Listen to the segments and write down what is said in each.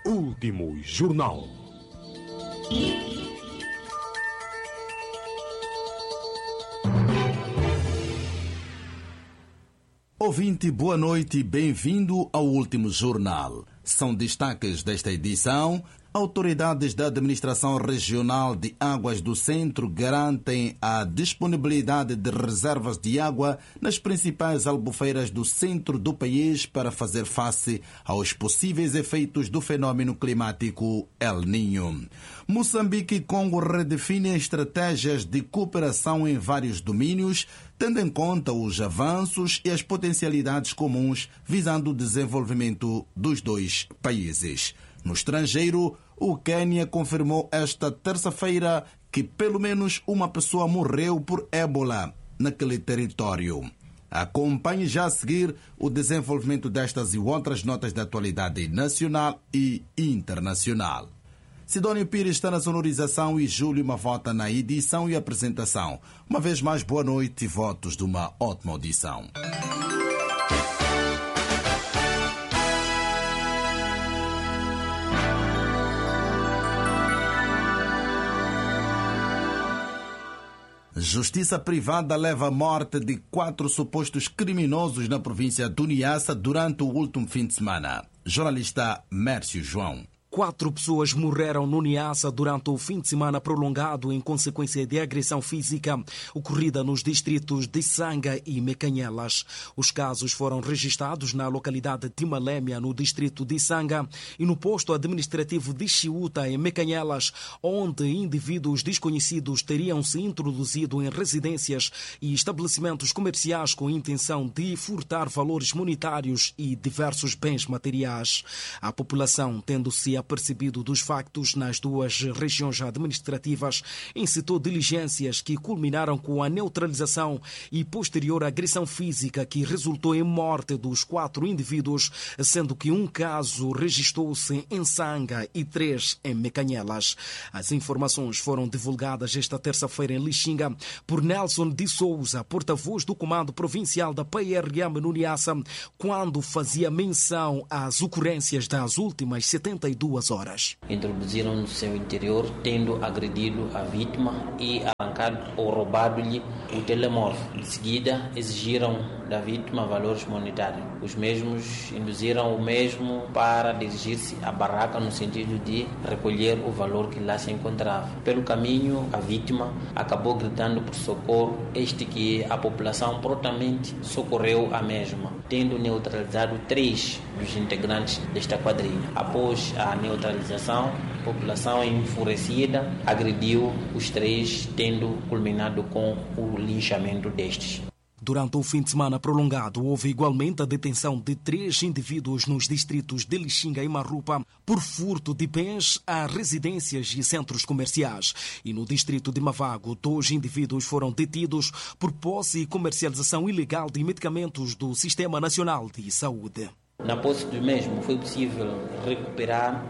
Último Jornal. Ouvinte, boa noite e bem-vindo ao Último Jornal. São destaques desta edição. Autoridades da Administração Regional de Águas do Centro garantem a disponibilidade de reservas de água nas principais albufeiras do centro do país para fazer face aos possíveis efeitos do fenômeno climático El Niño. Moçambique e Congo redefinem estratégias de cooperação em vários domínios, tendo em conta os avanços e as potencialidades comuns visando o desenvolvimento dos dois países. No estrangeiro, o Quênia confirmou esta terça-feira que pelo menos uma pessoa morreu por ébola naquele território. Acompanhe já a seguir o desenvolvimento destas e outras notas de atualidade nacional e internacional. Sidónio Pires está na sonorização e Júlio Mavota na edição e apresentação. Uma vez mais, boa noite e votos de uma ótima audição. Justiça privada leva à morte de 4 supostos criminosos na província do Niassa durante o último fim de semana. Jornalista Mércio João. 4 pessoas morreram no Niassa durante o fim de semana prolongado em consequência de agressão física ocorrida nos distritos de Sanga e Mecanhelas. Os casos foram registrados na localidade de Malémia, no distrito de Sanga, e no posto administrativo de Chiuta, em Mecanhelas, onde indivíduos desconhecidos teriam se introduzido em residências e estabelecimentos comerciais com a intenção de furtar valores monetários e diversos bens materiais. A população, tendo-se apercebido dos factos nas duas regiões administrativas, incitou diligências que culminaram com a neutralização e posterior agressão física que resultou em morte dos 4 indivíduos, sendo que um caso registrou-se em Sanga e 3 em Mecanhelas. As informações foram divulgadas esta terça-feira em Lixinga por Nelson de Souza, porta-voz do Comando Provincial da PRM no Niassa, quando fazia menção às ocorrências das últimas 72 horas. Introduziram no seu interior, tendo agredido a vítima e arrancado ou roubado-lhe o telemóvel. Em seguida, exigiram da vítima valores monetários. Os mesmos induziram o mesmo para dirigir-se à barraca no sentido de recolher o valor que lá se encontrava. Pelo caminho, a vítima acabou gritando por socorro, este que a população prontamente socorreu a mesma, tendo neutralizado 3 dos integrantes desta quadrilha. Após a neutralização, a população enfurecida agrediu os 3, tendo culminado com o linchamento destes. Durante o fim de semana prolongado, houve igualmente a detenção de 3 indivíduos nos distritos de Lixinga e Marrupa por furto de bens a residências e centros comerciais. E no distrito de Mavago, 2 indivíduos foram detidos por posse e comercialização ilegal de medicamentos do Sistema Nacional de Saúde. Na posse do mesmo foi possível recuperar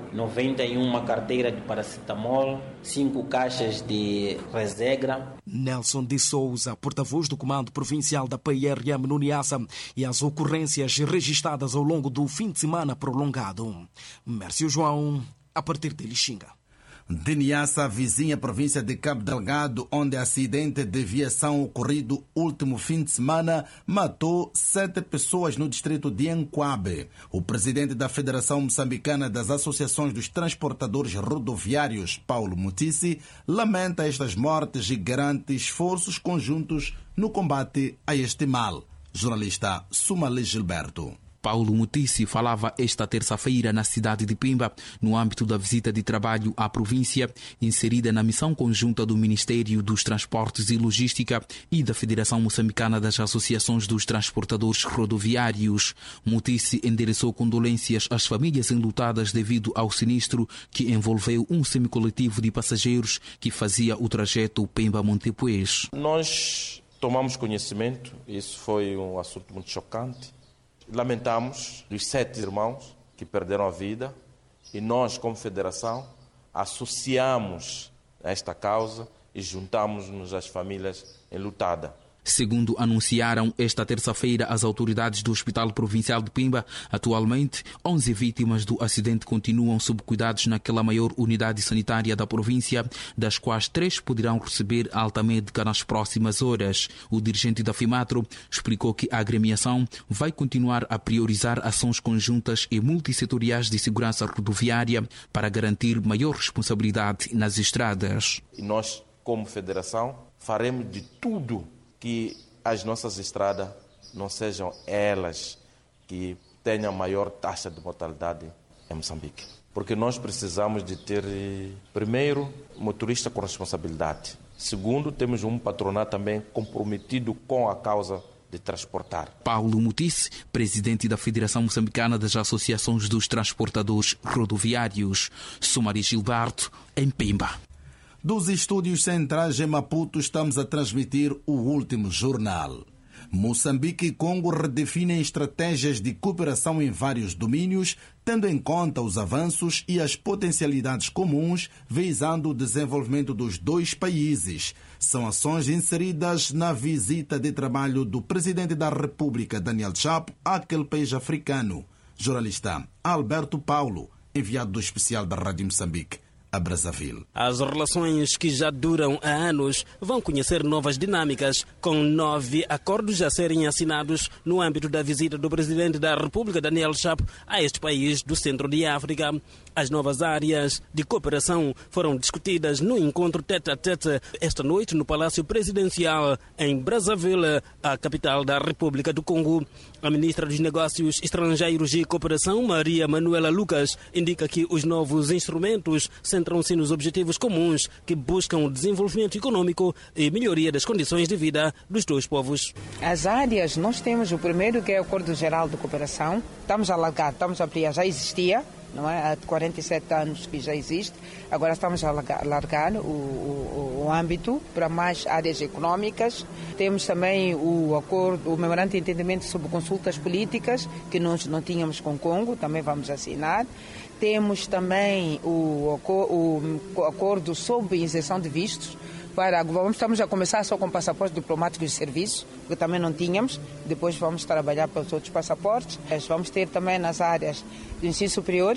91 carteiras de paracetamol, 5 caixas de Rezegra. Nelson de Souza, porta-voz do Comando Provincial da PRM no Niassa, e as ocorrências registradas ao longo do fim de semana prolongado. Mércio João, a partir de Lixinga. De Niassa, vizinha província de Cabo Delgado, onde acidente de viação ocorrido último fim de semana matou 7 pessoas no distrito de Enquabe. O presidente da Federação Moçambicana das Associações dos Transportadores Rodoviários, Paulo Mutici, lamenta estas mortes e garante esforços conjuntos no combate a este mal. Jornalista Sumali Gilberto. Paulo Mutici falava esta terça-feira na cidade de Pemba, no âmbito da visita de trabalho à província, inserida na missão conjunta do Ministério dos Transportes e Logística e da Federação Moçambicana das Associações dos Transportadores Rodoviários. Mutici endereçou condolências às famílias enlutadas devido ao sinistro que envolveu um semicoletivo de passageiros que fazia o trajeto Pemba-Montepuez. Nós tomamos conhecimento, isso foi um assunto muito chocante. Lamentamos os 7 irmãos que perderam a vida e nós, como federação, associamos a esta causa e juntamos-nos às famílias enlutadas. Segundo anunciaram esta terça-feira as autoridades do Hospital Provincial de Pemba, atualmente 11 vítimas do acidente continuam sob cuidados naquela maior unidade sanitária da província, das quais 3 poderão receber alta médica nas próximas horas. O dirigente da FIMATRO explicou que a agremiação vai continuar a priorizar ações conjuntas e multissetoriais de segurança rodoviária para garantir maior responsabilidade nas estradas. E nós, como federação, faremos de tudo que as nossas estradas não sejam elas que tenham maior taxa de mortalidade em Moçambique. Porque nós precisamos de ter, primeiro, motorista com responsabilidade. Segundo, temos um patronato também comprometido com a causa de transportar. Paulo Mutice, presidente da Federação Moçambicana das Associações dos Transportadores Rodoviários. Sumari Gilberto, em Pemba. Dos estúdios centrais em Maputo estamos a transmitir o último jornal. Moçambique e Congo redefinem estratégias de cooperação em vários domínios, tendo em conta os avanços e as potencialidades comuns, visando o desenvolvimento dos dois países. São ações inseridas na visita de trabalho do presidente da República, Daniel Chapo, àquele país africano. Jornalista Alberto Paulo, enviado do especial da Rádio Moçambique a Brazzaville. As relações que já duram há anos vão conhecer novas dinâmicas, com 9 acordos a serem assinados no âmbito da visita do presidente da República, Daniel Chapo, a este país do centro de África. As novas áreas de cooperação foram discutidas no encontro tete-a-tete esta noite no Palácio Presidencial em Brazzaville, a capital da República do Congo. A ministra dos Negócios Estrangeiros e Cooperação, Maria Manuela Lucas, indica que os novos instrumentos centram-se nos objetivos comuns que buscam o desenvolvimento econômico e melhoria das condições de vida dos dois povos. As áreas, nós temos o primeiro, que é o Acordo Geral de Cooperação. Estamos a alargar, estamos a ampliar, já existia, não é? Há 47 anos que já existe. Agora estamos a alargar o âmbito para mais áreas econômicas. Temos também o memorando de entendimento sobre consultas políticas, que nós não tínhamos com o Congo, também vamos assinar. Temos também o acordo sobre isenção de vistos. Estamos a começar só com passaportes diplomáticos de serviço, que também não tínhamos. Depois vamos trabalhar para os outros passaportes. Vamos ter também nas áreas do ensino superior,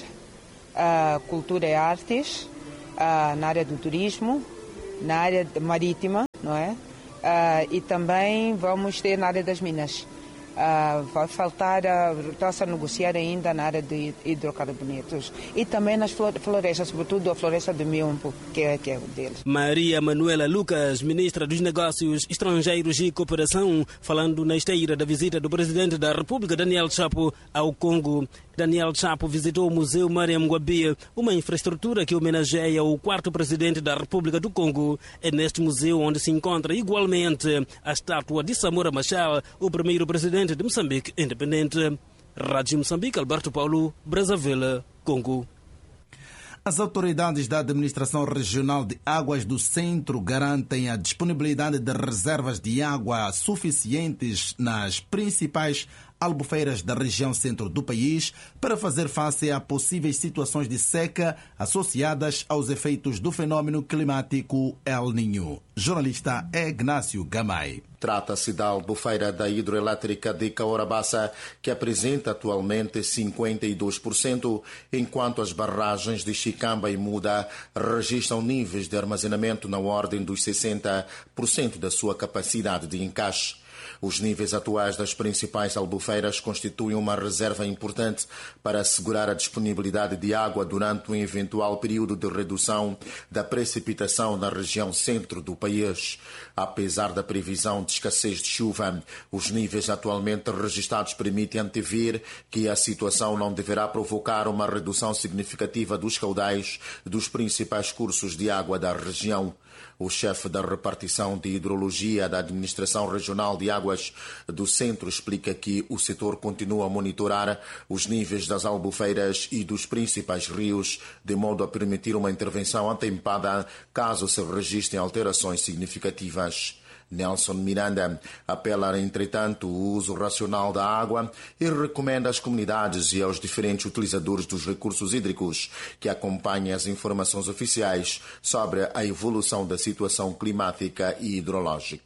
cultura e artes, na área do turismo, na área marítima, não é? E também vamos ter na área das minas. Vai faltar, está-se a negociar ainda na área de hidrocarbonetos e também nas florestas, sobretudo a floresta do Miombo, que é o deles. Maria Manuela Lucas, ministra dos Negócios Estrangeiros e Cooperação, falando na esteira da visita do presidente da República, Daniel Chapo, ao Congo. Daniel Chapo visitou o Museu Mariam Ngwabi, uma infraestrutura que homenageia o 4º presidente da República do Congo. É neste museu onde se encontra igualmente a estátua de Samora Machel, o primeiro presidente de Moçambique independente. Rádio Moçambique, Alberto Paulo, Brazzaville, Congo. As autoridades da Administração Regional de Águas do Centro garantem a disponibilidade de reservas de água suficientes nas principais albufeiras da região centro do país para fazer face a possíveis situações de seca associadas aos efeitos do fenômeno climático El Niño. Jornalista Ignácio Gamay. Trata-se da albufeira da hidroelétrica de Caorabassa, que apresenta atualmente 52%, enquanto as barragens de Chicamba e Muda registram níveis de armazenamento na ordem dos 60% da sua capacidade de encaixe. Os níveis atuais das principais albufeiras constituem uma reserva importante para assegurar a disponibilidade de água durante um eventual período de redução da precipitação na região centro do país. Apesar da previsão de escassez de chuva, os níveis atualmente registrados permitem antever que a situação não deverá provocar uma redução significativa dos caudais dos principais cursos de água da região. O chefe da repartição de hidrologia da Administração Regional de Águas do Centro explica que o setor continua a monitorar os níveis das albufeiras e dos principais rios, de modo a permitir uma intervenção atempada caso se registrem alterações significativas. Nelson Miranda apela, entretanto, o uso racional da água e recomenda às comunidades e aos diferentes utilizadores dos recursos hídricos que acompanhem as informações oficiais sobre a evolução da situação climática e hidrológica.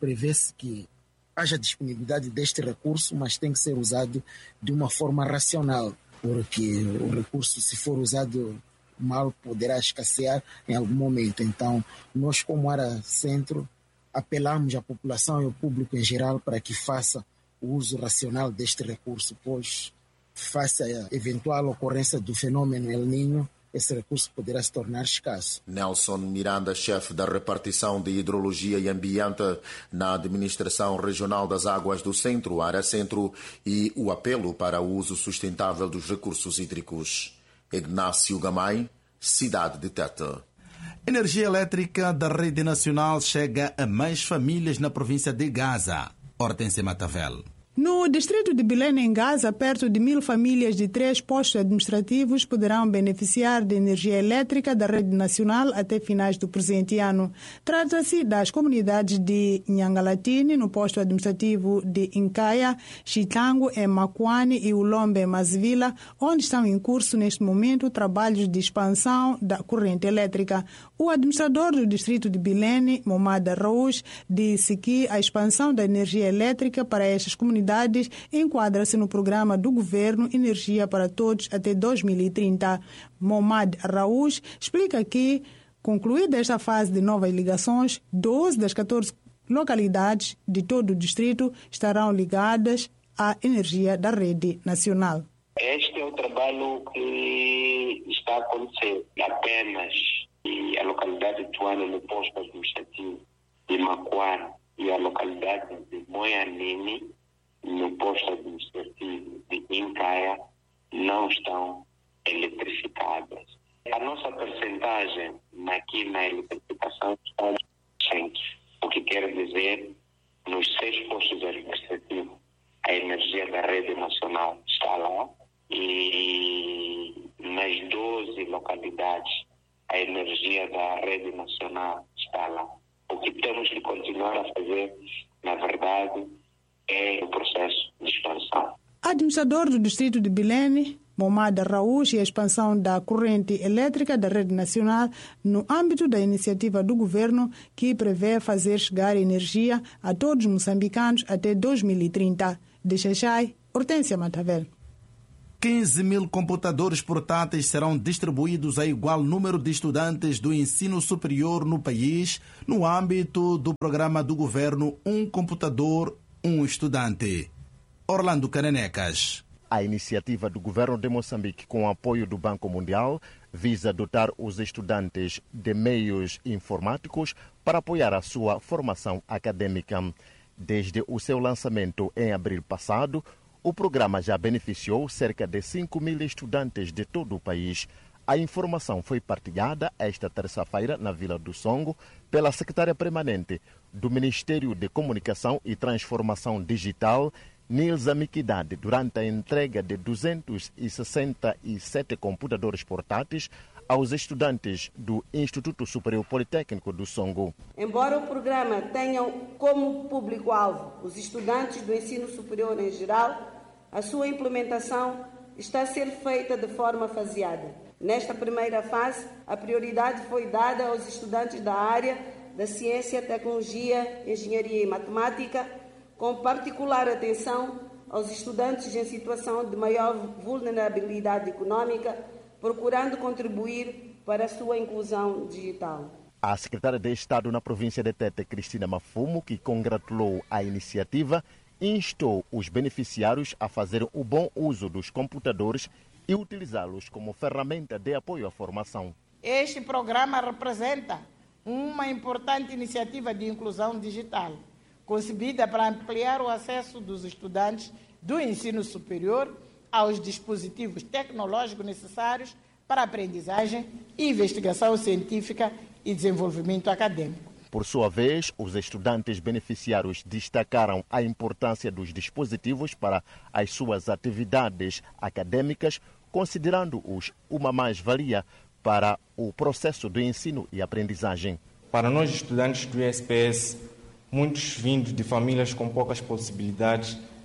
prevê-se que haja disponibilidade deste recurso, mas tem que ser usado de uma forma racional, porque o recurso, se for usado mal, poderá escassear em algum momento. Então, nós, como área centro, apelamos à população e ao público em geral para que faça o uso racional deste recurso, pois, face à eventual ocorrência do fenômeno El Niño, esse recurso poderá se tornar escasso. Nelson Miranda, chefe da repartição de Hidrologia e Ambiente na Administração Regional das Águas do Centro, área centro, e o apelo para o uso sustentável dos recursos hídricos. Ignácio Gamay, cidade de Tete. Energia elétrica da rede nacional chega a mais famílias na província de Gaza. Hortência Matavel. No distrito de Belém, em Gaza, perto de 1000 famílias de 3 postos administrativos poderão beneficiar de energia elétrica da rede nacional até finais do presente ano. Trata-se das comunidades de Nhangalatini, no posto administrativo de Incaia, Chitango, em Macuane e Ulombe, em Masvila, onde estão em curso neste momento trabalhos de expansão da corrente elétrica. O administrador do distrito de Belém, Momad Arraúj, disse que a expansão da energia elétrica para estas comunidades enquadra-se no programa do governo Energia para Todos até 2030. Momad Arraúj explica que, concluída esta fase de novas ligações, 12 das 14 localidades de todo o distrito estarão ligadas à energia da rede nacional. Este é o trabalho que está a acontecer apenas e a localidade de Tuana, no posto administrativo de Macuane, e a localidade de Moianini, no posto administrativo de Incaia, não estão eletrificadas. A nossa percentagem aqui na eletrificação está 100%, o que quer dizer, nos 6 postos administrativos, a energia da rede nacional está lá, e nas 12 localidades, a energia da rede nacional está lá. O que temos que continuar a fazer, na verdade, é o processo de expansão. Administrador do distrito de Belém, Momad Arraúj, e a expansão da corrente elétrica da rede nacional no âmbito da iniciativa do governo que prevê fazer chegar energia a todos os moçambicanos até 2030. De Xaixai, Hortência Matavel. 15.000 computadores portáteis serão distribuídos a igual número de estudantes do ensino superior no país, no âmbito do programa do governo Um Computador, Um Estudante. Orlando Cananecas. A iniciativa do governo de Moçambique, com o apoio do Banco Mundial, visa dotar os estudantes de meios informáticos para apoiar a sua formação acadêmica. Desde o seu lançamento em abril passado, o programa já beneficiou cerca de 5.000 estudantes de todo o país. A informação foi partilhada esta terça-feira na Vila do Songo pela secretária permanente do Ministério de Comunicação e Transformação Digital, Nilza Miquidade, durante a entrega de 267 computadores portáteis aos estudantes do Instituto Superior Politécnico do Songo. Embora o programa tenha como público-alvo os estudantes do ensino superior em geral, a sua implementação está a ser feita de forma faseada. Nesta primeira fase, a prioridade foi dada aos estudantes da área da ciência, tecnologia, engenharia e matemática, com particular atenção aos estudantes em situação de maior vulnerabilidade econômica, procurando contribuir para a sua inclusão digital. A secretária de Estado na província de Tete, Cristina Mafumo, que congratulou a iniciativa, instou os beneficiários a fazer o bom uso dos computadores e utilizá-los como ferramenta de apoio à formação. Este programa representa uma importante iniciativa de inclusão digital, concebida para ampliar o acesso dos estudantes do ensino superior aos dispositivos tecnológicos necessários para a aprendizagem, investigação científica e desenvolvimento acadêmico. Por sua vez, os estudantes beneficiários destacaram a importância dos dispositivos para as suas atividades acadêmicas, considerando-os uma mais-valia para o processo de ensino e aprendizagem. Para nós, estudantes do SPS, muitos vindos de famílias com poucas possibilidades,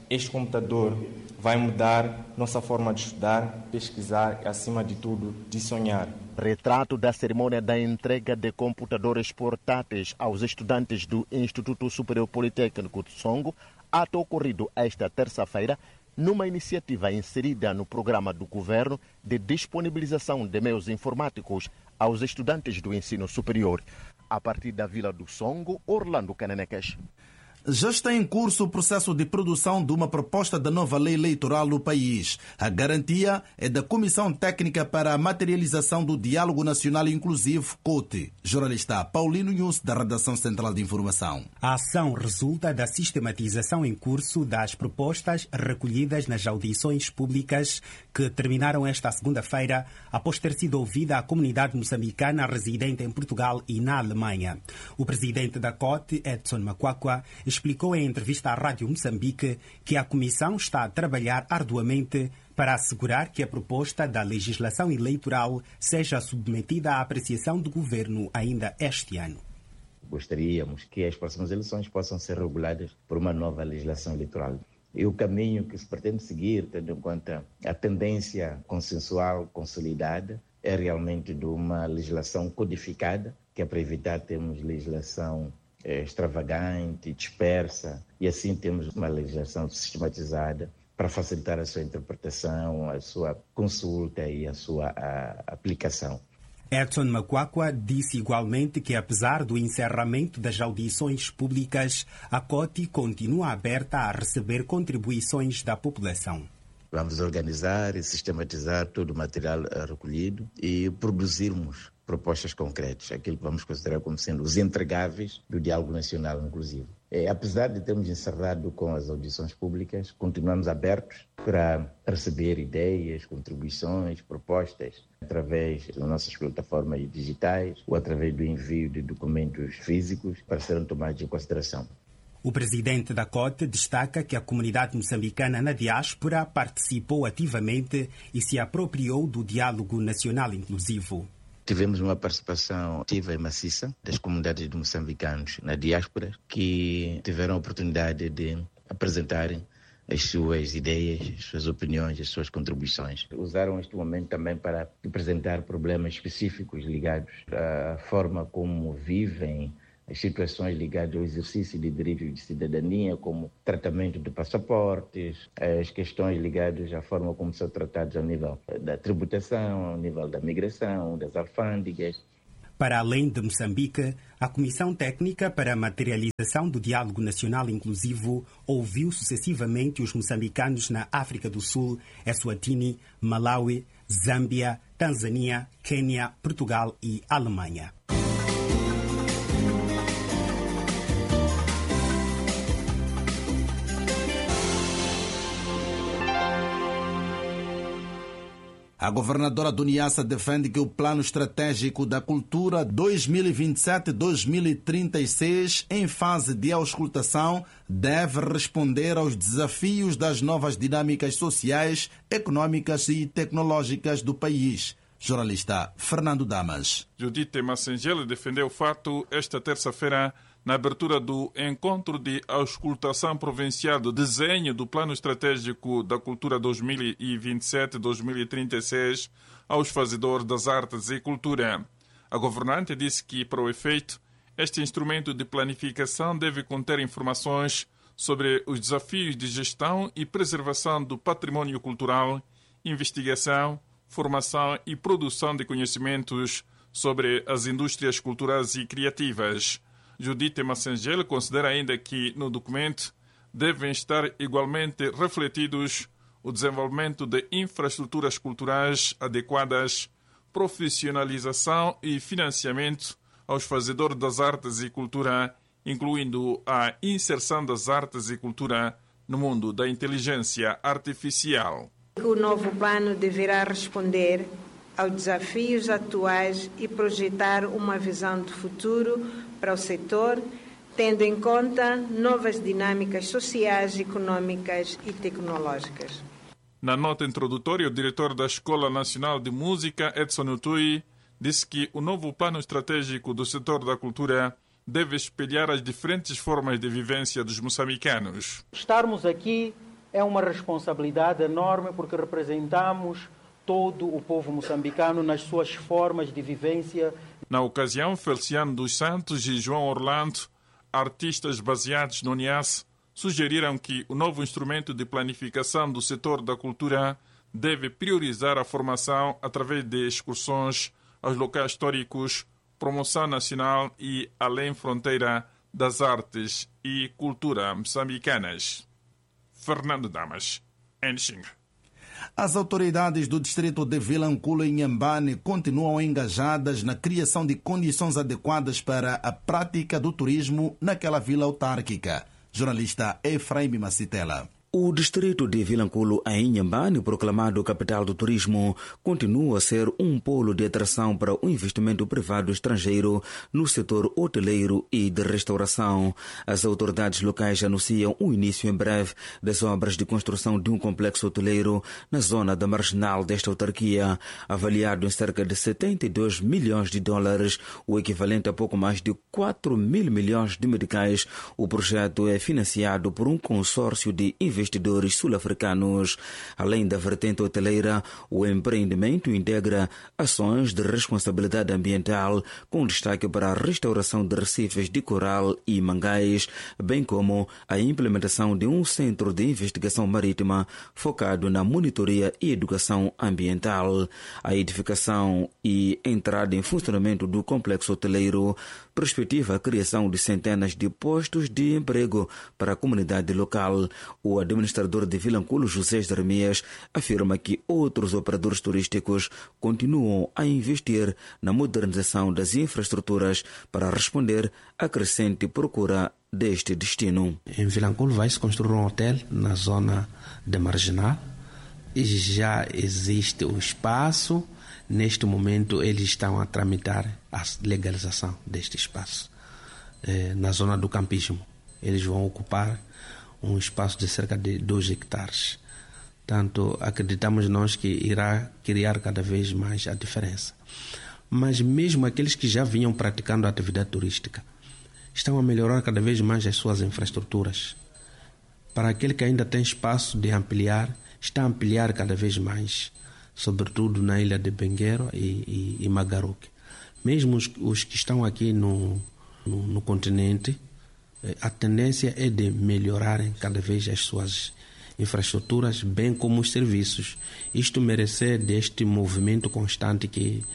Este computador vai mudar nossa forma de estudar, pesquisar e, acima de tudo, de sonhar. Retrato da cerimônia da entrega de computadores portáteis aos estudantes do Instituto Superior Politécnico de Songo, ato ocorrido esta terça-feira, numa iniciativa inserida no programa do governo de disponibilização de meios informáticos aos estudantes do ensino superior. A partir da Vila do Songo, Orlando Cananecas. Já está em curso o processo de produção de uma proposta da nova lei eleitoral no país. A garantia é da Comissão Técnica para a Materialização do Diálogo Nacional Inclusivo, COTE. Jornalista Paulino Nunes, da Redação Central de Informação. A ação resulta da sistematização em curso das propostas recolhidas nas audições públicas que terminaram esta segunda-feira, após ter sido ouvida a comunidade moçambicana residente em Portugal e na Alemanha. O presidente da COTE, Edson Makwakwa, explicou em entrevista à Rádio Moçambique que a Comissão está a trabalhar arduamente para assegurar que a proposta da legislação eleitoral seja submetida à apreciação do Governo ainda este ano. Gostaríamos que as próximas eleições possam ser reguladas por uma nova legislação eleitoral. E o caminho que se pretende seguir, tendo em conta a tendência consensual consolidada, é realmente de uma legislação codificada, que é para evitar termos legislação extravagante, dispersa, e assim temos uma legislação sistematizada para facilitar a sua interpretação, a sua consulta e a sua aplicação. Edson Makwakwa disse igualmente que, apesar do encerramento das audições públicas, a COTE continua aberta a receber contribuições da população. Vamos organizar e sistematizar todo o material recolhido e produzirmos propostas concretas, aquilo que vamos considerar como sendo os entregáveis do diálogo nacional inclusivo. Apesar de termos encerrado com as audições públicas, continuamos abertos para receber ideias, contribuições, propostas através das nossas plataformas digitais ou através do envio de documentos físicos para serem tomados em consideração. O presidente da COTE destaca que a comunidade moçambicana na diáspora participou ativamente e se apropriou do diálogo nacional inclusivo. Tivemos uma participação ativa e maciça das comunidades de moçambicanos na diáspora que tiveram a oportunidade de apresentarem as suas ideias, as suas opiniões, as suas contribuições. Usaram este momento também para apresentar problemas específicos ligados à forma como vivem, as situações ligadas ao exercício de direitos de cidadania, como tratamento de passaportes, as questões ligadas à forma como são tratados ao nível da tributação, ao nível da migração, das alfândegas. Para além de Moçambique, a Comissão Técnica para a Materialização do Diálogo Nacional Inclusivo ouviu sucessivamente os moçambicanos na África do Sul, Eswatini, Malawi, Zâmbia, Tanzânia, Quênia, Portugal e Alemanha. A governadora do Niassa defende que o Plano Estratégico da Cultura 2027-2036, em fase de auscultação, deve responder aos desafios das novas dinâmicas sociais, econômicas e tecnológicas do país. Jornalista Fernando Damas. Judite Massengel defendeu o fato esta terça-feira na abertura do encontro de auscultação provincial do desenho do Plano Estratégico da Cultura 2027-2036 aos fazedores das artes e cultura. A governante disse que, para o efeito, este instrumento de planificação deve conter informações sobre os desafios de gestão e preservação do patrimônio cultural, investigação, formação e produção de conhecimentos sobre as indústrias culturais e criativas. Judite Massengel considera ainda que, no documento, devem estar igualmente refletidos o desenvolvimento de infraestruturas culturais adequadas, profissionalização e financiamento aos fazedores das artes e cultura, incluindo a inserção das artes e cultura no mundo da inteligência artificial. O novo plano deverá responder aos desafios atuais e projetar uma visão de futuro para o setor, tendo em conta novas dinâmicas sociais, econômicas e tecnológicas. Na nota introdutória, o diretor da Escola Nacional de Música, Edson Utui, disse que o novo plano estratégico do setor da cultura deve espelhar as diferentes formas de vivência dos moçambicanos. Estarmos aqui é uma responsabilidade enorme porque representamos todo o povo moçambicano nas suas formas de vivência. Na ocasião, Feliciano dos Santos e João Orlando, artistas baseados no NIAS, sugeriram que o novo instrumento de planificação do setor da cultura deve priorizar a formação através de excursões aos locais históricos, promoção nacional e além fronteira das artes e cultura moçambicanas. Fernando Damas, Enxing. As autoridades do distrito de Vilanculo e Inhambane continuam engajadas na criação de condições adequadas para a prática do turismo naquela vila autárquica. Jornalista Efraim Macitela. O distrito de Vilanculo, em Inhambane, proclamado capital do turismo, continua a ser um polo de atração para o investimento privado estrangeiro no setor hoteleiro e de restauração. As autoridades locais anunciam o início em breve das obras de construção de um complexo hoteleiro na zona da marginal desta autarquia, avaliado em cerca de 72 milhões de dólares, o equivalente a pouco mais de 4 mil milhões de meticais. O projeto é financiado por um consórcio de investidores sul-africanos. Além da vertente hoteleira, o empreendimento integra ações de responsabilidade ambiental, com destaque para a restauração de recifes de coral e mangás, bem como a implementação de um centro de investigação marítima focado na monitoria e educação ambiental. A edificação e entrada em funcionamento do complexo hoteleiro perspectiva a criação de centenas de postos de emprego para a comunidade local. O administrador de Vilanculo, José Jeremias, afirma que outros operadores turísticos continuam a investir na modernização das infraestruturas para responder à crescente procura deste destino. Em Vilanculo vai-se construir um hotel na zona de Marginal e já existe o espaço. Neste momento eles estão a tramitar a legalização deste espaço. Na zona do campismo, eles vão ocupar um espaço de cerca de 2 hectares. Portanto, acreditamos nós que irá criar cada vez mais a diferença. Mas mesmo aqueles que já vinham praticando a atividade turística estão a melhorar cada vez mais as suas infraestruturas. Para aquele que ainda tem espaço de ampliar, está a ampliar cada vez mais, sobretudo na ilha de Benguero e Magaruque. Mesmo os que estão aqui no continente, a tendência é de melhorarem cada vez as suas infraestruturas, bem como os serviços. Isto merece deste movimento constante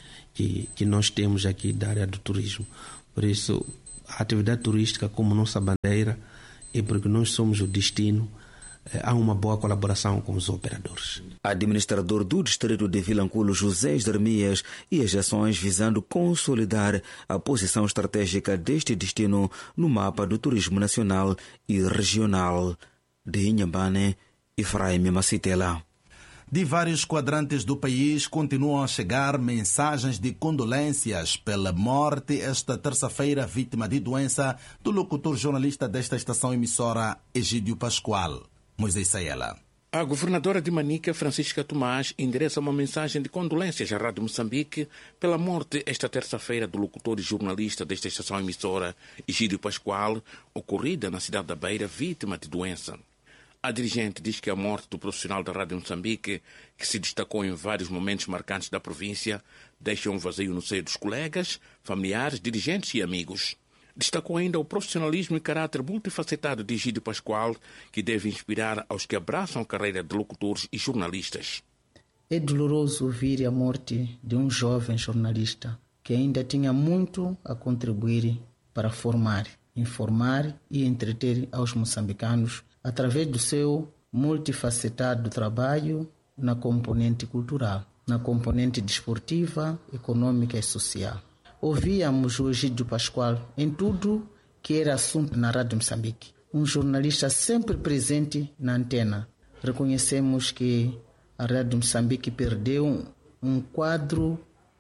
que nós temos aqui da área do turismo. Por isso, a atividade turística como nossa bandeira, e porque nós somos o destino, há uma boa colaboração com os operadores. Administrador do distrito de Vilanculo, José Jeremias, e as ações visando consolidar a posição estratégica deste destino no mapa do turismo nacional e regional. De Inhambane, Efraim Macitela. De vários quadrantes do país continuam a chegar mensagens de condolências pela morte esta terça-feira vítima de doença do locutor jornalista desta estação emissora Egídio Pascoal. Moisés Saela. A governadora de Manica, Francisca Tomás, endereça uma mensagem de condolências à Rádio Moçambique pela morte esta terça-feira do locutor e jornalista desta estação emissora Egídio Pascoal, ocorrida na cidade da Beira, vítima de doença. A dirigente diz que a morte do profissional da Rádio Moçambique, que se destacou em vários momentos marcantes da província, deixa um vazio no seio dos colegas, familiares, dirigentes e amigos. Destacou ainda o profissionalismo e caráter multifacetado de Egídio Pascoal, que deve inspirar aos que abraçam a carreira de locutores e jornalistas. É doloroso ouvir a morte de um jovem jornalista que ainda tinha muito a contribuir para formar, informar e entreter aos moçambicanos através do seu multifacetado trabalho na componente cultural, na componente desportiva, econômica e social. Ouvíamos o Egídio Pascoal em tudo que era assunto na Rádio Moçambique. Um jornalista sempre presente na antena. Reconhecemos que a Rádio Moçambique perdeu um quadro,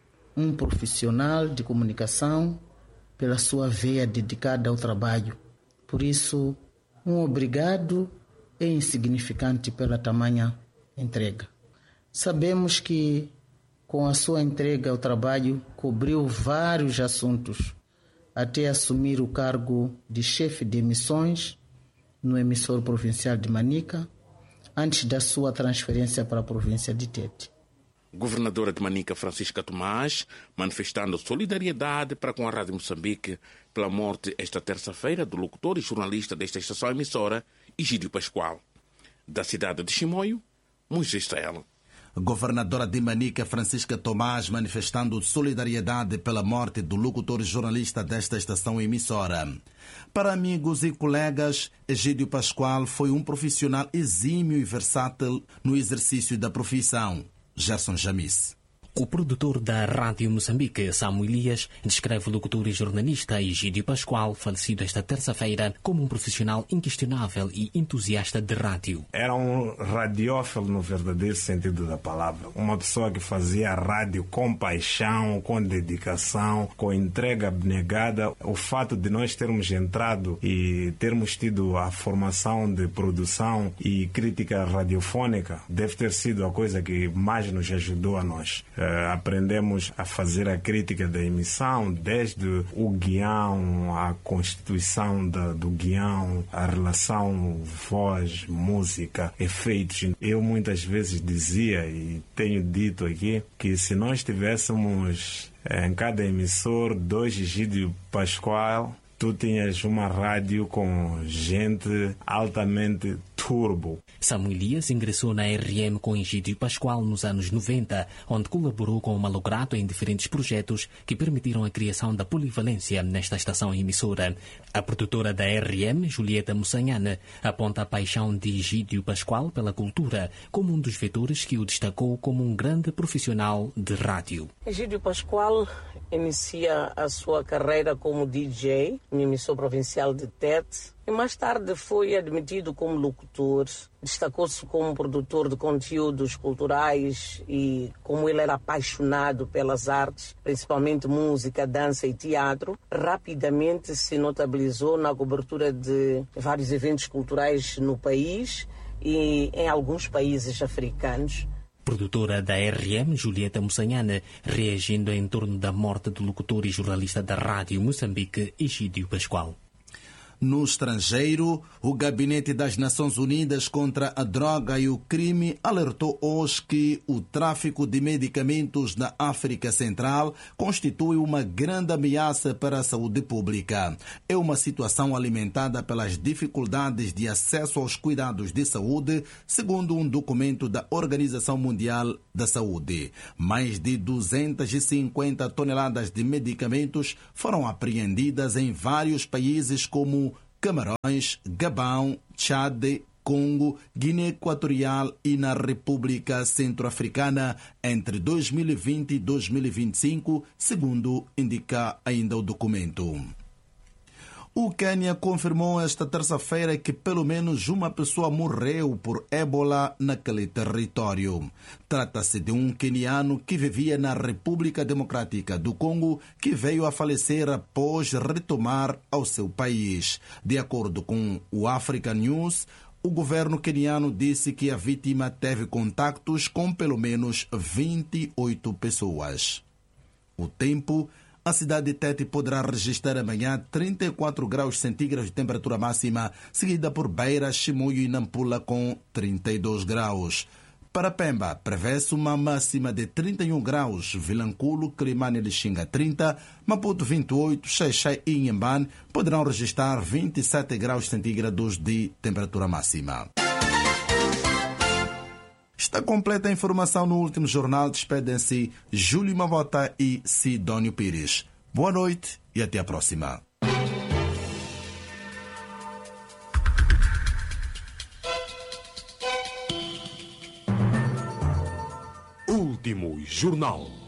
um profissional de comunicação pela sua veia dedicada ao trabalho. Por isso, um obrigado é insignificante pela tamanha entrega. Sabemos que com a sua entrega ao trabalho, cobriu vários assuntos, até assumir o cargo de chefe de emissões no emissor provincial de Manica, antes da sua transferência para a província de Tete. Governadora de Manica, Francisca Tomás, manifestando solidariedade para com a Rádio Moçambique pela morte esta terça-feira do locutor e jornalista desta estação emissora, Egídio Pascoal. Da cidade de Chimoio, Moisés Israel. Governadora de Manica, Francisca Tomás, manifestando solidariedade pela morte do locutor e jornalista desta estação emissora. Para amigos e colegas, Egídio Pascoal foi um profissional exímio e versátil no exercício da profissão. Gerson Jamis. O produtor da Rádio Moçambique, Samuel Elias, descreve o locutor e jornalista Egídio Pascoal, falecido esta terça-feira, como um profissional inquestionável e entusiasta de rádio. Era um radiófilo no verdadeiro sentido da palavra. Uma pessoa que fazia rádio com paixão, com dedicação, com entrega abnegada. O fato de nós termos entrado e termos tido a formação de produção e crítica radiofônica deve ter sido a coisa que mais nos ajudou a nós. Aprendemos a fazer a crítica da emissão, desde o guião, a constituição do guião, a relação voz, música, efeitos. Eu muitas vezes dizia, e tenho dito aqui, que se nós tivéssemos em cada emissor 2 Egídio Pascoal, tu tinhas uma rádio com gente altamente turbo. Samuel Elias ingressou na RM com Egídio Pascoal nos anos 90, onde colaborou com o Malogrado em diferentes projetos que permitiram a criação da polivalência nesta estação emissora. A produtora da RM, Julieta Mussanhane, aponta a paixão de Egídio Pascoal pela cultura como um dos vetores que o destacou como um grande profissional de rádio. Egídio Pascoal inicia a sua carreira como DJ no emissor provincial de Tete e mais tarde foi admitido como locutor. Destacou-se como produtor de conteúdos culturais e como ele era apaixonado pelas artes, principalmente música, dança e teatro, rapidamente se notabilizou na cobertura de vários eventos culturais no país e em alguns países africanos. Produtora da RM, Julieta Mussanhane, reagindo em torno da morte do locutor e jornalista da Rádio Moçambique, Egídio Pascoal. No estrangeiro, o Gabinete das Nações Unidas contra a Droga e o Crime alertou hoje que o tráfico de medicamentos na África Central constitui uma grande ameaça para a saúde pública. É uma situação alimentada pelas dificuldades de acesso aos cuidados de saúde, segundo um documento da Organização Mundial da Saúde. Mais de 250 toneladas de medicamentos foram apreendidas em vários países como Camarões, Gabão, Chade, Congo, Guiné Equatorial e na República Centro-Africana entre 2020 e 2025, segundo indica ainda o documento. O Quênia confirmou esta terça-feira que pelo menos uma pessoa morreu por ébola naquele território. Trata-se de um queniano que vivia na República Democrática do Congo, que veio a falecer após retomar ao seu país. De acordo com o Africa News, o governo queniano disse que a vítima teve contactos com pelo menos 28 pessoas. O tempo. A cidade de Tete poderá registrar amanhã 34 graus centígrados de temperatura máxima, seguida por Beira, Chimoio e Nampula com 32 graus. Para Pemba, prevê-se uma máxima de 31 graus, Vilanculo, Climane e Lixinga 30, Maputo 28, Xai-Xai e Inhambane poderão registrar 27 graus centígrados de temperatura máxima. Está completa a informação no último jornal. Despedem-se Júlio Mavota e Sidónio Pires. Boa noite e até a próxima. Último jornal.